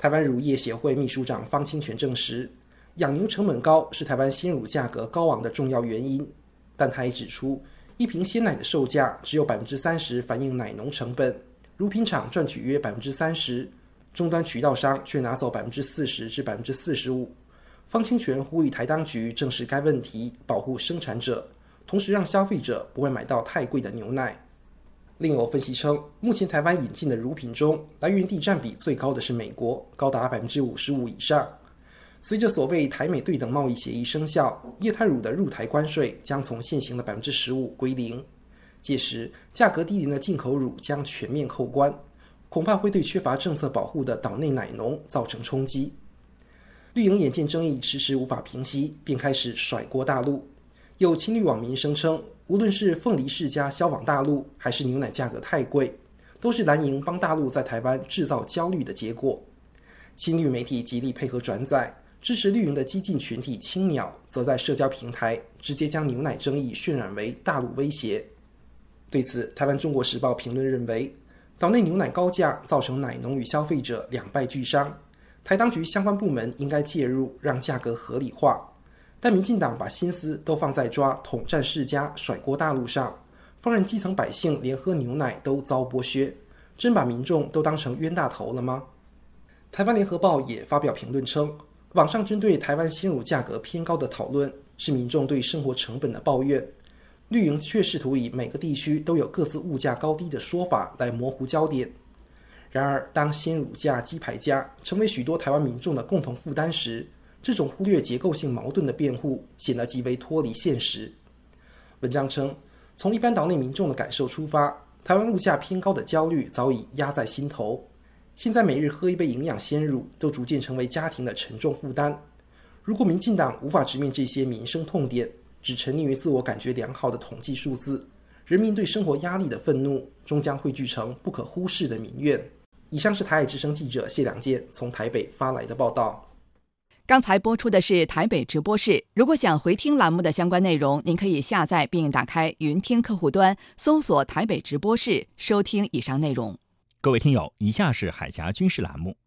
台湾乳业协会秘书长方清泉证实，养牛成本高是台湾鲜乳价格高昂的重要原因，但他也指出，一瓶鲜奶的售价只有30%反映奶农成本，乳品厂赚取约30%，终端渠道商却拿走40%至45%。方清泉呼吁台当局正视该问题，保护生产者，同时让消费者不会买到太贵的牛奶。另有分析称，目前台湾引进的乳品中，来源地占比最高的是美国，高达55%以上。随着所谓台美对等贸易协议生效，液态乳的入台关税将从现行的15%归零，届时价格低廉的进口乳将全面扣关，恐怕会对缺乏政策保护的岛内奶农造成冲击。绿营眼见争议迟迟无法平息，便开始甩锅大陆。有亲绿网民声称，无论是凤梨世家销往大陆，还是牛奶价格太贵，都是蓝营帮大陆在台湾制造焦虑的结果。亲绿媒体极力配合转载，支持绿营的激进群体青鸟，则在社交平台直接将牛奶争议渲染为大陆威胁。对此，台湾中国时报评论认为，岛内牛奶高价造成奶农与消费者两败俱伤，台当局相关部门应该介入，让价格合理化。但民进党把心思都放在抓统战世家甩锅大陆上，放任基层百姓连喝牛奶都遭剥削，真把民众都当成冤大头了吗？台湾联合报也发表评论称，网上针对台湾鲜乳价格偏高的讨论是民众对生活成本的抱怨，绿营却试图以每个地区都有各自物价高低的说法来模糊焦点。然而，当鲜乳价、鸡排价成为许多台湾民众的共同负担时，这种忽略结构性矛盾的辩护显得极为脱离现实。文章称，从一般岛内民众的感受出发，台湾物价偏高的焦虑早已压在心头。现在每日喝一杯营养鲜乳都逐渐成为家庭的沉重负担。如果民进党无法直面这些民生痛点，只沉溺于自我感觉良好的统计数字，人民对生活压力的愤怒终将汇聚成不可忽视的民怨。以上是台海之声记者谢良健从台北发来的报道。 刚才播出的是台北直播室。如果想回听栏目的相关内容，您可以下载并打开云听客户端，搜索台北直播室，收听以上内容。 各位听友，以下是海峡军事栏目。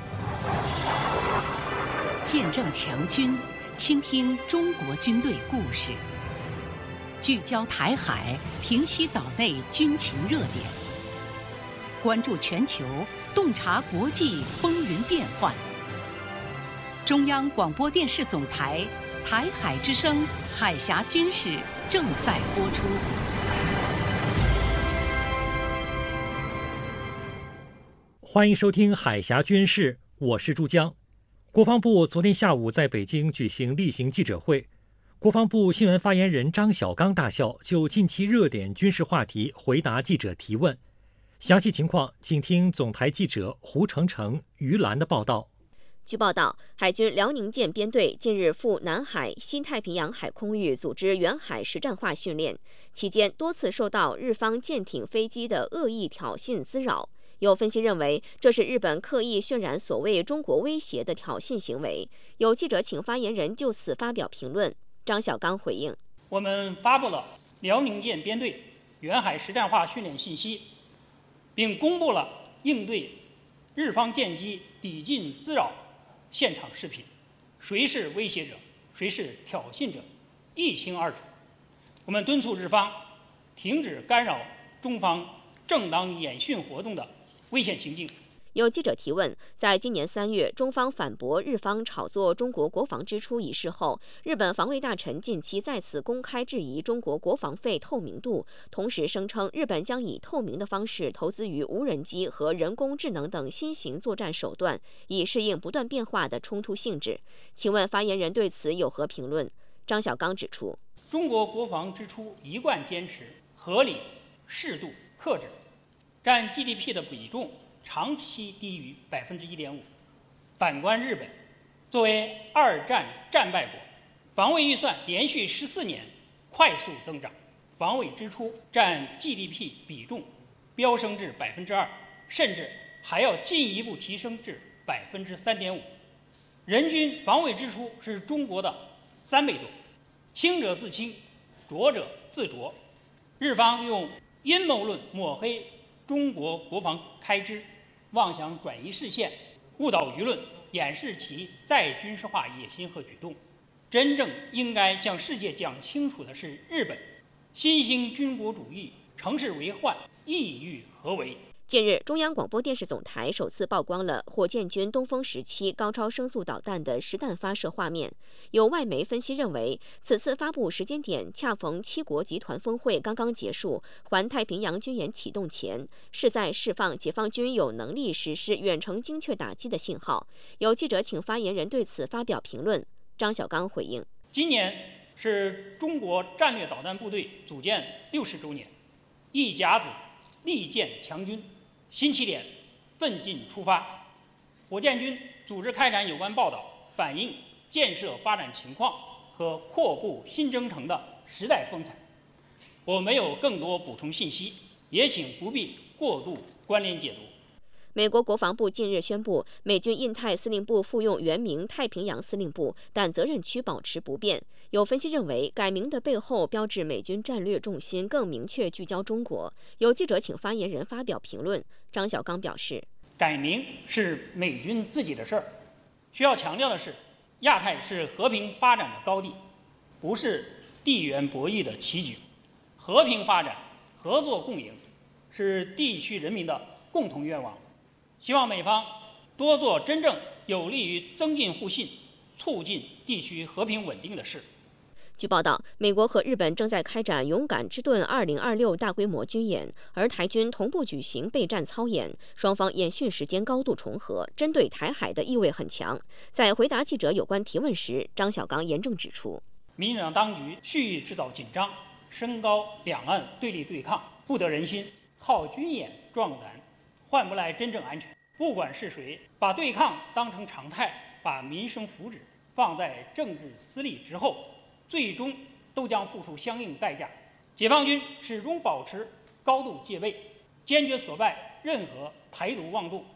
见证强军，倾听中国军队故事，聚焦台海，平息岛内军情热点，关注全球，洞察国际风云变幻。中央广播电视总台台海之声海峡军事正在播出。 欢迎收听海峡军事，我是朱江。国防部昨天下午在北京举行例行记者会，国防部新闻发言人张晓刚大校就近期热点军事话题回答记者提问。详细情况，请听总台记者胡成成、于兰的报道。 据报道，海军辽宁舰编队近日赴南海、西太平洋海空域组织远海实战化训练，期间多次受到日方舰艇、飞机的恶意挑衅滋扰。有分析认为，这是日本刻意渲染所谓中国威胁的挑衅行为。有记者请发言人就此发表评论。张晓刚回应： 我们发布了辽宁舰编队远海实战化训练信息，并公布了应对日方舰机抵近滋扰现场视频，谁是威胁者，谁是挑衅者，一清二楚。我们敦促日方停止干扰中方正当演训活动的危险行径。 有记者提问，在今年3月，中方反驳日方炒作中国国防支出一事后，日本防卫大臣近期再次公开质疑中国国防费透明度，同时声称日本将以透明的方式投资于无人机和人工智能等新型作战手段，以适应不断变化的冲突性质。请问发言人对此有何评论？张晓刚指出， 中国国防支出一贯坚持合理、适度、克制，占 GDP 的比重长期低于1.5%。反观日本，作为2战战败国，防卫预算连续14年快速增长，防卫支出占 GDP 比重飙升至2%，甚至还要进一步提升至3.5%。人均防卫支出是中国的3倍多。清者自清，浊者自浊。日方用阴谋论抹黑中国国防开支，妄想转移视线， 误导舆论，掩饰其再军事化野心和举动。真正应该向世界讲清楚的是，日本新兴军国主义乘势为患，意欲何为？ 近日，中央广播电视总台首次曝光了火箭军东风17高超声速导弹的实弹发射画面。有外媒分析认为，此次发布时间点恰逢七国集团峰会刚刚结束，环太平洋军演启动前，是在释放解放军有能力实施远程精确打击的信号。有记者请发言人对此发表评论。张小刚回应： 今年是中国战略导弹部队组建60周年，一甲子力建强军。新起点，奋进出发。火箭军组织开展有关报道，反映建设发展情况和阔步新征程的时代风采。我没有更多补充信息，也请不必过度关联解读。 美国国防部近日宣布，美军印太司令部复用原名太平洋司令部，但责任区保持不变。有分析认为，改名的背后标志美军战略重心更明确聚焦中国。有记者请发言人发表评论。张小刚表示， 改名是美军自己的事儿。需要强调的是，亚太是和平发展的高地，不是地缘博弈的棋局。和平发展、合作共赢是地区人民的共同愿望。希望美方多做真正有利于增进互信、促进地区和平稳定的事。 据报道，美国和日本正在开展勇敢之盾2026大规模军演，而台军同步举行备战操演，双方演训时间高度重合，针对台海的意味很强。在回答记者有关提问时，张小刚严正指出， 民进党当局蓄意制造紧张，升高两岸对立对抗，不得人心，靠军演壮胆，换不来真正安全。不管是谁，把对抗当成常态，把民生福祉放在政治私利之后，最终都将付出相应代价。解放军始终保持高度戒备，坚决挫败任何台独妄动。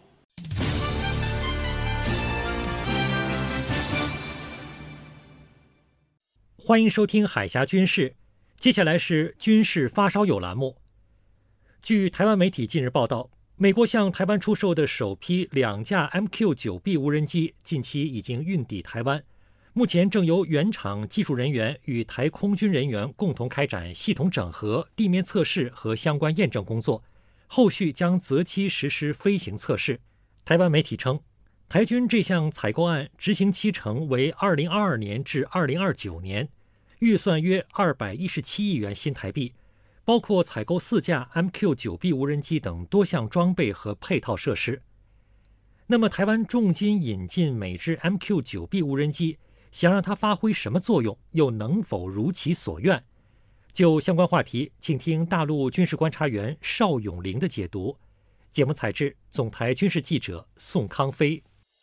欢迎收听海峡军事，接下来是军事发烧友栏目。据台湾媒体近日报道，美国向台湾出售的首批2架 MQ-9B 无人机近期已经运抵台湾，目前正由原厂技术人员与台空军人员共同开展系统整合、地面测试和相关验证工作，后续将择期实施飞行测试。台湾媒体称，台军这项采购案执行期程为2022年至2029年，预算约217亿元新台币，包括采购4架 MQ-9B 无人机等多项装备和配套设施。那么，台湾重金引进美制 MQ-9B 无人机，想让它发挥什么作用，又能否如其所愿？就相关话题，请听大陆军事观察员邵永龄的解读。节目采制总台军事记者宋康飞。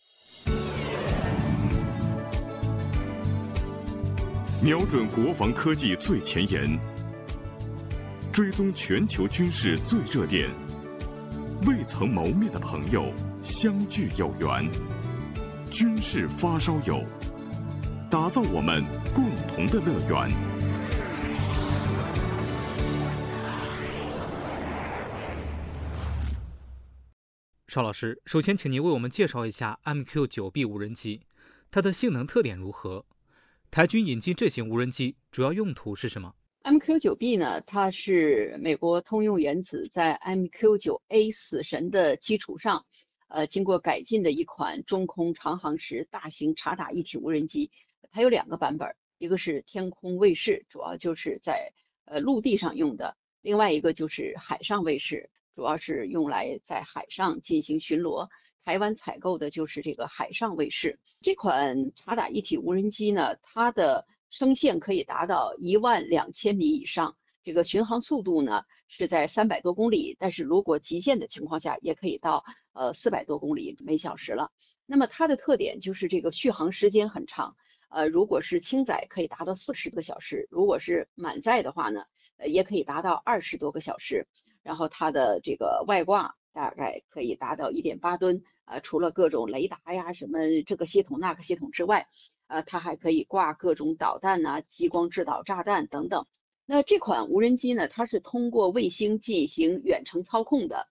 瞄准国防科技最前沿，追踪全球军事最热点，未曾谋面的朋友相聚有缘，军事发烧友，打造我们共同的乐园。 邵老师，首先请您为我们介绍一下 MQ-9B 无人机，它的性能特点如何？台军引进这型无人机主要用途是什么？ MQ-9B 呢，它是美国通用原子在 MQ-9A 死神的基础上，经过改进的一款中空长航时大型察打一体无人机。它有2个版本，一个是天空卫士，主要就是在陆地上用的；另外一个就是海上卫士，主要是用来在海上进行巡逻。台湾采购的就是这个海上卫士。这款察打一体无人机呢，它的升限可以达到12000米以上，这个巡航速度呢是在300多公里，但是如果极限的情况下，也可以到400多公里每小时了。那么它的特点就是这个续航时间很长，如果是轻载可以达到40多个小时，如果是满载的话呢，也可以达到20多个小时。然后它的这个外挂大概可以达到1.8吨，除了各种雷达呀、什么这个系统那个系统之外，它还可以挂各种导弹呐、激光制导炸弹等等。那这款无人机呢，它是通过卫星进行远程操控的，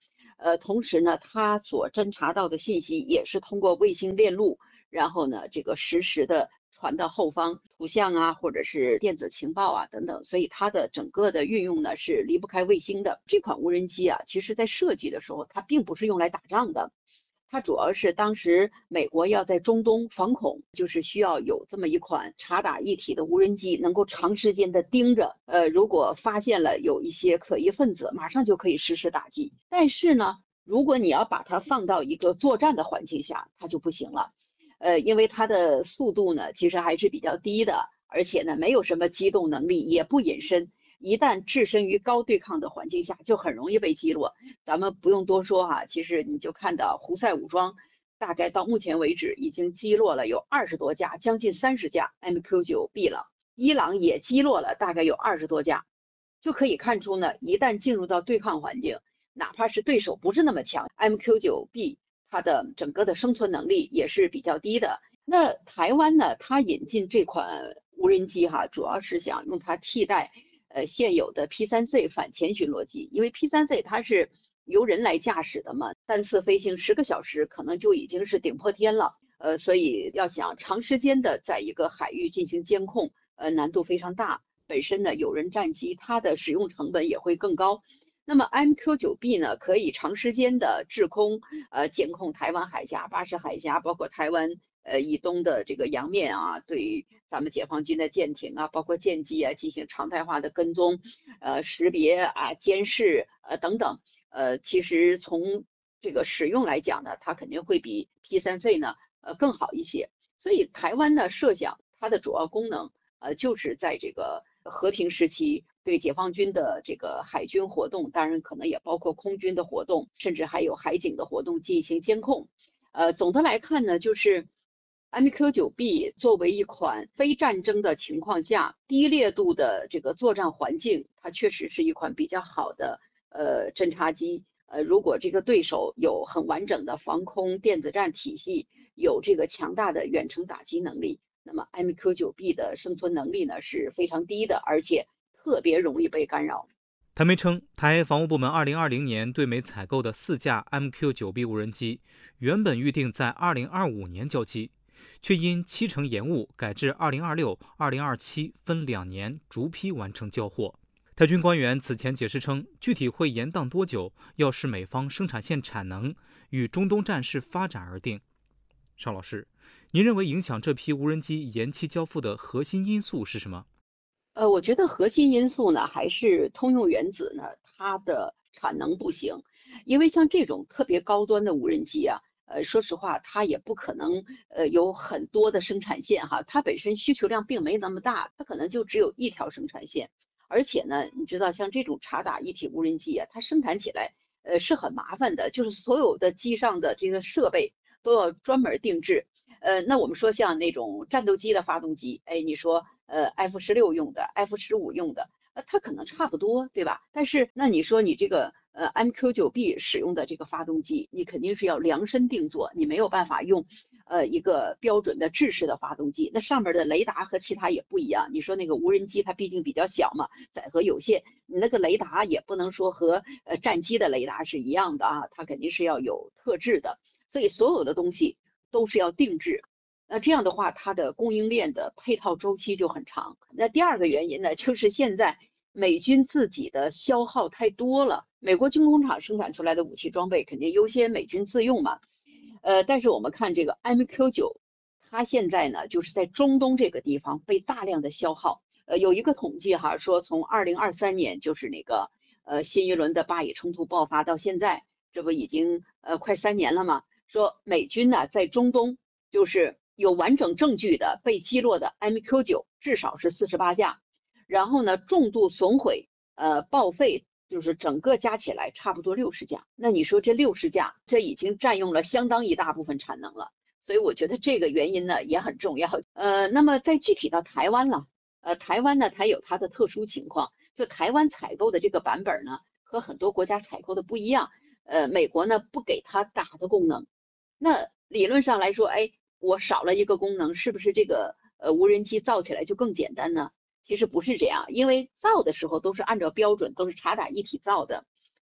同时呢，它所侦查到的信息也是通过卫星链路，然后呢，这个实时的传到后方，图像啊，或者是电子情报啊等等，所以它的整个的运用呢是离不开卫星的。这款无人机啊，其实在设计的时候，它并不是用来打仗的。它主要是当时美国要在中东防恐，就是需要有这么一款察打一体的无人机，能够长时间的盯着，如果发现了有一些可疑分子，马上就可以实施打击。但是呢，如果你要把它放到一个作战的环境下，它就不行了，因为它的速度呢其实还是比较低的，而且呢没有什么机动能力，也不隐身。一旦置身于高对抗的环境下，就很容易被击落。咱们不用多说哈，其实你就看到胡塞武装大概到目前为止已经击落了有20多架，将近30架 MQ-9B 了。伊朗也击落了大概有20多架，就可以看出呢，一旦进入到对抗环境，哪怕是对手不是那么强 ，MQ-9B 它的整个的生存能力也是比较低的。那台湾呢，它引进这款无人机哈，主要是想用它替代现有的 P3C 反潜巡逻机，因为 P3C 它是由人来驾驶的嘛，单次飞行10个小时可能就已经是顶破天了，所以要想长时间的在一个海域进行监控，难度非常大。本身呢，有人战机它的使用成本也会更高。那么 MQ-9B 呢，可以长时间的制空，监控台湾海峡、巴士海峡，包括台湾以东的这个洋面啊，对于咱们解放军的舰艇啊，包括舰机啊，进行常态化的跟踪、识别啊、监视等等。其实从这个使用来讲呢，它肯定会比 P3C 呢更好一些。所以台湾呢设想它的主要功能就是在这个和平时期对解放军的这个海军活动，当然可能也包括空军的活动，甚至还有海警的活动进行监控。总的来看呢，就是 MQ-9B 作为一款非战争的情况下低烈度的这个作战环境，它确实是一款比较好的侦察机。如果这个对手有很完整的防空电子战体系，有这个强大的远程打击能力，那么 MQ-9B 的生存能力呢是非常低的，而且特别容易被干扰。 台媒称，台防务部门2020年对美采购的4架 MQ-9B 无人机，原本预定在2025年交机，却因7成延误，改至2026、2027分2年逐批完成交货。台军官员此前解释称，具体会延宕多久，要视美方生产线产能与中东战事发展而定。邵老师，您认为影响这批无人机延期交付的核心因素是什么？ 我觉得核心因素呢，还是通用原子呢，它的产能不行。因为像这种特别高端的无人机啊，说实话，它也不可能有很多的生产线哈，它本身需求量并没那么大，它可能就只有1条生产线。而且呢，你知道像这种察打一体无人机啊，它生产起来是很麻烦的，就是所有的机上的这个设备都要专门定制。那我们说像那种战斗机的发动机，你说F-16用的、F-15用的，它可能差不多，对吧？但是那你说你这个MQ-9B 使用的这个发动机，你肯定是要量身定做，你没有办法用一个标准的制式的发动机，那上面的雷达和其他也不一样。你说那个无人机它毕竟比较小嘛，载荷有限，你那个雷达也不能说和战机的雷达是一样的啊，它肯定是要有特制的，所以所有的东西都是要定制。那这样的话，它的供应链的配套周期就很长。那第二个原因呢，就是现在美军自己的消耗太多了，美国军工厂生产出来的武器装备肯定优先美军自用嘛。但是我们看这个 MQ-9，它现在呢就是在中东这个地方被大量的消耗。有一个统计哈，说从2023年就是那个新一轮的巴以冲突爆发到现在，这不已经快3年了吗？说美军呢在中东就是有完整证据的被击落的 MQ-9至少是48架，然后呢重度损毁报废就是整个加起来差不多60架。那你说这60架，这已经占用了相当一大部分产能了，所以我觉得这个原因呢也很重要。那么再具体到台湾了，台湾呢它有它的特殊情况，就台湾采购的这个版本呢和很多国家采购的不一样，美国呢不给它打的功能。那理论上来说，我少了一个功能，是不是这个无人机造起来就更简单呢？其实不是这样，因为造的时候都是按照标准，都是察打一体造的。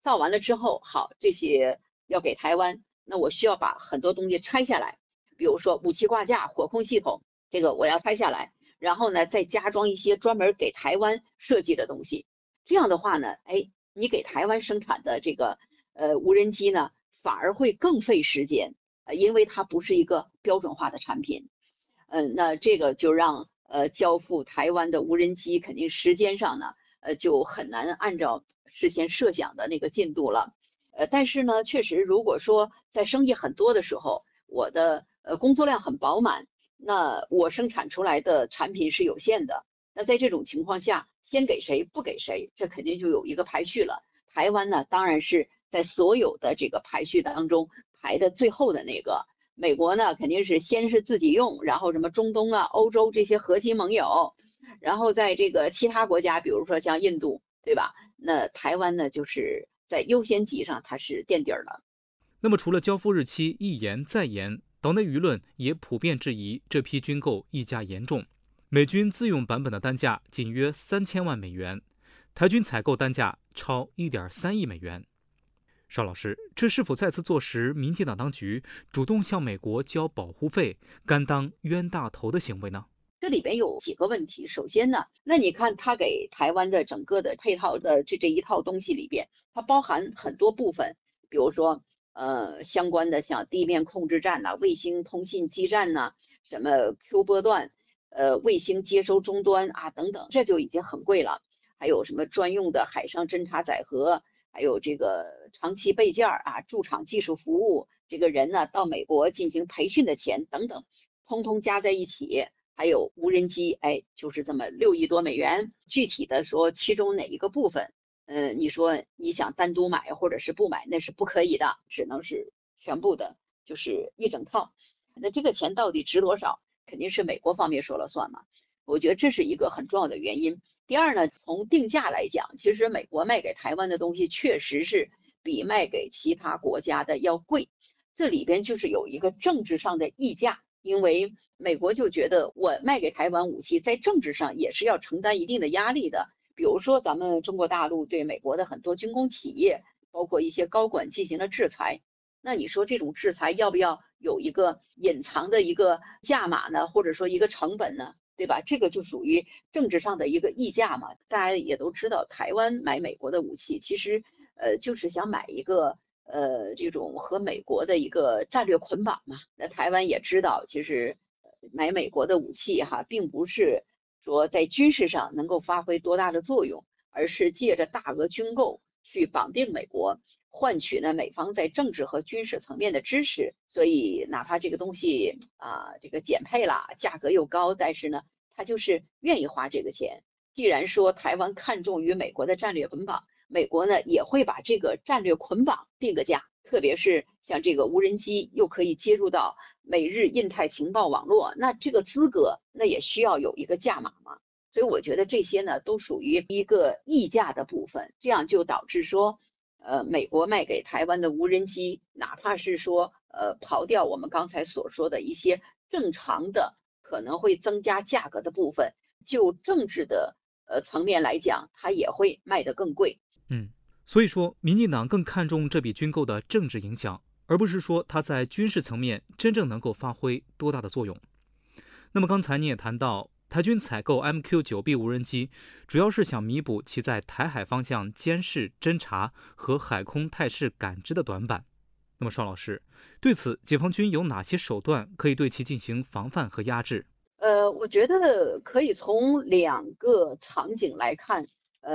造完了之后，好，这些要给台湾，那我需要把很多东西拆下来，比如说武器挂架、火控系统，这个我要拆下来，然后呢再加装一些专门给台湾设计的东西。这样的话呢，你给台湾生产的这个无人机呢，反而会更费时间，因为它不是一个标准化的产品。那这个就让交付台湾的无人机肯定时间上呢，就很难按照事先设想的那个进度了。但是呢，确实如果说在生意很多的时候，我的工作量很饱满，那我生产出来的产品是有限的。那在这种情况下，先给谁不给谁，这肯定就有一个排序了。台湾呢，当然是在所有的这个排序当中排的最后的那个。美国呢，肯定是先是自己用，然后什么中东啊、欧洲这些核心盟友，然后在这个其他国家，比如说像印度，对吧？那台湾呢，就是在优先级上它是垫底儿了。 那么除了交付日期一延再延，岛内舆论也普遍质疑这批军购溢价严重。美军自用版本的单价仅约3000万美元，台军采购单价超1.3亿美元。邵老师，这是否再次坐实民进党当局主动向美国交保护费、甘当冤大头的行为呢？ 这里边有几个问题。首先呢，那你看他给台湾的整个的配套的这一套东西里边，它包含很多部分，比如说相关的像地面控制站呐、卫星通信基站呐、什么 Q 波段、卫星接收终端啊等等，这就已经很贵了。还有什么专用的海上侦察载荷，还有这个长期备件啊、驻场技术服务，这个人呢到美国进行培训的钱等等，通通加在一起，还有无人机，就是这么6亿多美元。具体的说，其中哪一个部分，你说你想单独买或者是不买，那是不可以的，只能是全部的，就是一整套。那这个钱到底值多少，肯定是美国方面说了算嘛。我觉得这是一个很重要的原因。第二呢，从定价来讲，其实美国卖给台湾的东西确实是比卖给其他国家的要贵，这里边就是有一个政治上的溢价，因为美国就觉得我卖给台湾武器在政治上也是要承担一定的压力的。比如说咱们中国大陆对美国的很多军工企业，包括一些高管进行了制裁，那你说这种制裁要不要有一个隐藏的一个价码呢，或者说一个成本呢？对吧？这个就属于政治上的一个溢价嘛。大家也都知道，台湾买美国的武器，其实就是想买一个这种和美国的一个战略捆绑嘛。那台湾也知道，其实买美国的武器并不是说在军事上能够发挥多大的作用，而是借着大额军购去绑定美国，换取呢美方在政治和军事层面的支持。所以哪怕这个东西这个减配了，价格又高，但是呢他就是愿意花这个钱。既然说台湾看重于美国的战略捆绑，美国呢也会把这个战略捆绑定个价，特别是像这个无人机又可以接入到美日印太情报网络，那这个资格那也需要有一个价码嘛。所以我觉得这些呢都属于一个溢价的部分，这样就导致说美国卖给台湾的无人机，哪怕是说刨掉我们刚才所说的一些正常的可能会增加价格的部分，就政治的层面来讲，它也会卖得更贵。 所以说民进党更看重这笔军购的政治影响，而不是说它在军事层面真正能够发挥多大的作用。那么刚才你也谈到，台军采购 MQ-9B 无人机，主要是想弥补其在台海方向监视、侦察和海空态势感知的短板。那么邵老师，对此解放军有哪些手段可以对其进行防范和压制？ 我觉得可以从2个场景来看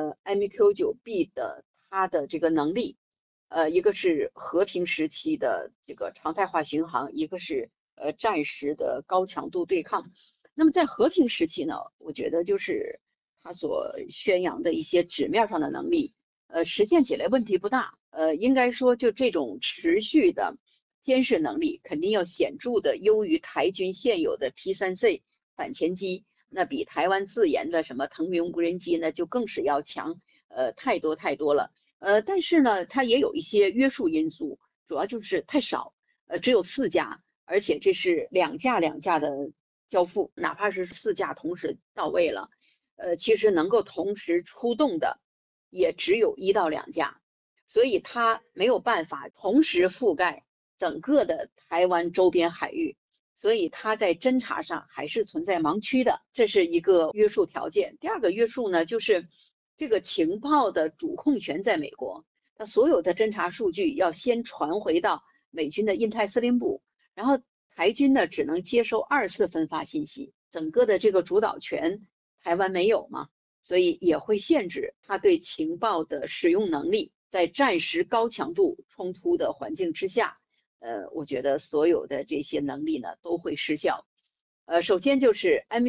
，MQ-9B 的它的这个能力，一个是和平时期的这个常态化巡航，一个是战时的高强度对抗。那么在和平时期呢，我觉得就是它所宣扬的一些纸面上的能力，实践起来问题不大。应该说就这种持续的监视能力，肯定要显著的优于台军现有的 P3C 反潜机，那比台湾自研的什么腾云无人机呢，就更是要强太多太多了。但是呢，它也有一些约束因素，主要就是太少，只有4架，而且这是2架的交付，哪怕是4架同时到位了，其实能够同时出动的也只有1到2架。 所以它没有办法同时覆盖整个的台湾周边海域，所以它在侦查上还是存在盲区的，这是一个约束条件。第二个约束呢，就是这个情报的主控权在美国，那所有的侦查数据要先传回到美军的印太司令部，然后台军呢只能接收2次分发信息，整个的这个主导权台湾没有嘛，所以也会限制他对情报的使用能力。在战时高强度冲突的环境之下，我觉得所有的这些能力呢都会失效。首先就是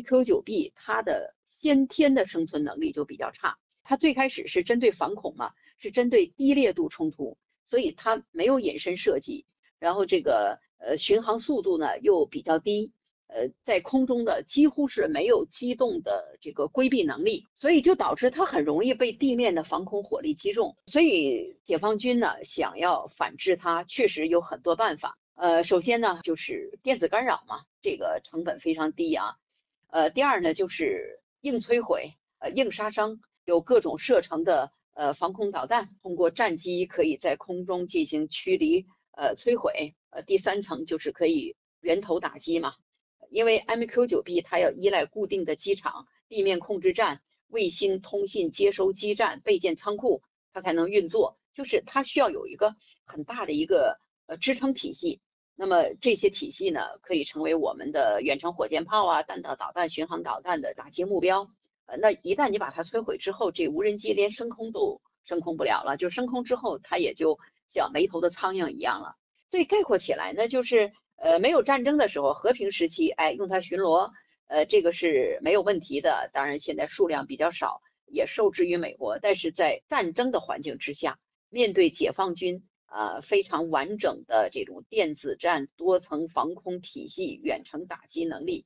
MQ-9B 它的先天的生存能力就比较差，它最开始是针对反恐嘛，是针对低烈度冲突，所以它没有隐身设计，然后这个巡航速度呢又比较低。在空中的几乎是没有机动的这个规避能力，所以就导致它很容易被地面的防空火力击中。所以解放军呢想要反制它，确实有很多办法。首先呢就是电子干扰嘛，这个成本非常低啊。第二呢就是硬摧毁、硬杀伤，有各种射程的防空导弹，通过战机可以在空中进行驱离、摧毁。第三层就是可以源头打击嘛。因为 MQ-9B 它要依赖固定的机场、地面控制站、卫星通信接收基站、备件仓库，它才能运作。就是它需要有一个很大的一个支撑体系。那么这些体系呢，可以成为我们的远程火箭炮啊、弹道导弹、巡航导弹的打击目标。那一旦你把它摧毁之后，这无人机连升空都升空不了了，就升空之后它也就像没头的苍蝇一样了。所以概括起来呢，就是没有战争的时候，和平时期，用它巡逻，这个是没有问题的。当然，现在数量比较少，也受制于美国。但是在战争的环境之下，面对解放军非常完整的这种电子战、多层防空体系、远程打击能力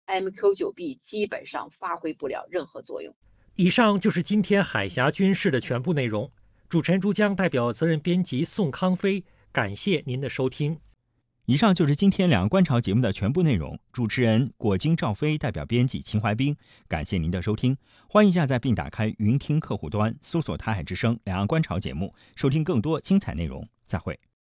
，MQ-9B 基本上发挥不了任何作用。 以上就是今天海峡军事的全部内容。主持人朱江代表责任编辑宋康飞，感谢您的收听。 以上就是今天两岸观潮节目的全部内容。主持人果金赵飞代表编辑秦怀斌，感谢您的收听。欢迎下载并打开云听客户端，搜索台海之声两岸观潮节目，收听更多精彩内容。再会。